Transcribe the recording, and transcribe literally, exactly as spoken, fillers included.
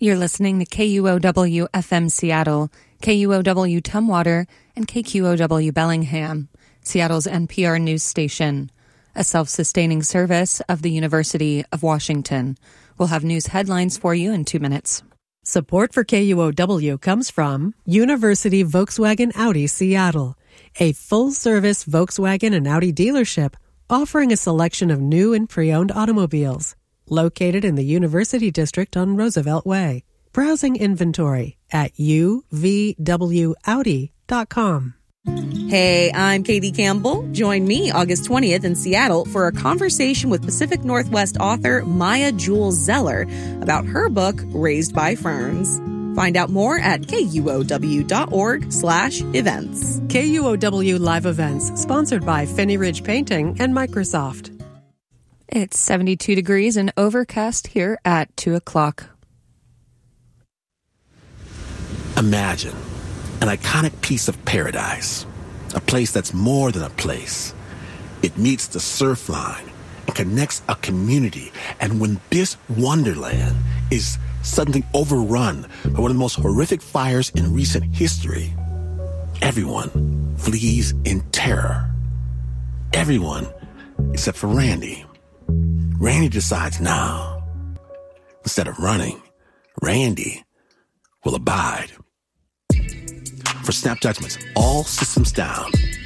You're listening to K U O W F M Seattle, K U O W Tumwater, and K Q O W Bellingham, Seattle's N P R news station, a self-sustaining service of the University of Washington. We'll have news headlines for you in two minutes. Support for K U O W comes from University Volkswagen Audi Seattle, a full-service Volkswagen and Audi dealership offering a selection of new and pre-owned automobiles. Located in the University District on Roosevelt Way. Browsing inventory at u v w audi dot com. Hey, I'm Katie Campbell. Join me August twentieth in Seattle for a conversation with Pacific Northwest author Maya Jewel Zeller about her book, Raised by Ferns. Find out more at kuow.org slash events. K U O W Live Events, sponsored by Finney Ridge Painting and Microsoft. It's seventy-two degrees and overcast here at two o'clock. Imagine an iconic piece of paradise, a place that's more than a place. It meets the surf line and connects a community. And when this wonderland is suddenly overrun by one of the most horrific fires in recent history, everyone flees in terror. Everyone except for Randy. Randy decides now, instead of running, Randy will abide. For Snap Judgments, All Systems Down,